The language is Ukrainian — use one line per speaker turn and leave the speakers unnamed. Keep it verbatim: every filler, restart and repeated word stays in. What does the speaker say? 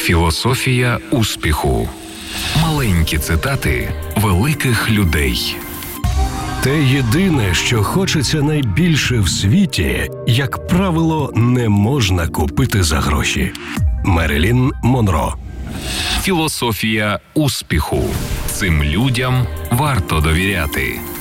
Філософія успіху. Маленькі цитати великих людей.
Те єдине, що хочеться найбільше в світі, як правило, не можна купити за гроші. Мерилін Монро.
Філософія успіху. Цим людям варто довіряти.